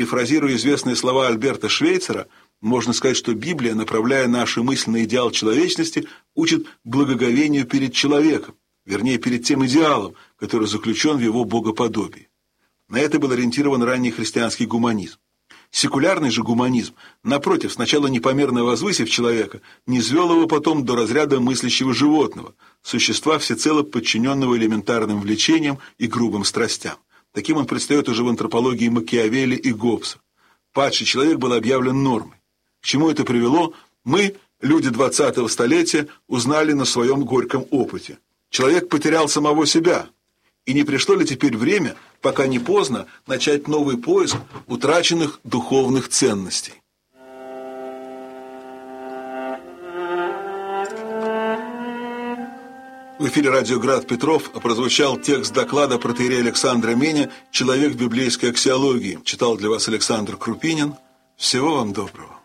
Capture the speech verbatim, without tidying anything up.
Перефразируя известные слова Альберта Швейцера, можно сказать, что Библия, направляя наши мысли на идеал человечности, учит благоговению перед человеком, вернее, перед тем идеалом, который заключен в его богоподобии. На это был ориентирован ранний христианский гуманизм. Секулярный же гуманизм, напротив, сначала непомерно возвысив человека, низвел его потом до разряда мыслящего животного, существа, всецело подчиненного элементарным влечениям и грубым страстям. Таким он предстает уже в антропологии Макиавелли и Гоббса. Падший человек был объявлен нормой. К чему это привело, мы, люди двадцатого столетия, узнали на своем горьком опыте. Человек потерял самого себя. И не пришло ли теперь время, пока не поздно, начать новый поиск утраченных духовных ценностей? В эфире радио «Град Петров» прозвучал текст доклада протоиерея Александра Меня «Человек в библейской аксиологии». Читал для вас Александр Крупинин. Всего вам доброго.